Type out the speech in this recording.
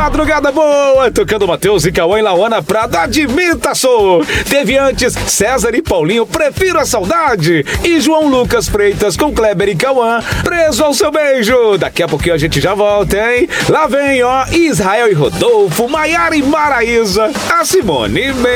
madrugada boa, tocando Matheus e Cauã e Lauana Prado, admita sou. Teve antes César e Paulinho, Prefiro a Saudade, e João Lucas Freitas com Kleber e Cauã, Preso ao Seu Beijo. Daqui a pouquinho a gente já volta, hein? Lá vem, ó, Israel e Rodolfo, Maiara e Maraísa, a Simone